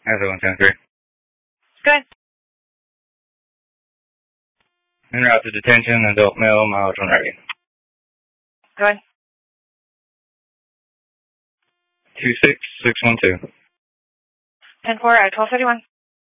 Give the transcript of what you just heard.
Answer 110-3. Go ahead. En route to detention, adult male, mileage 130. Go ahead. 26612. 10-4 at 12:31.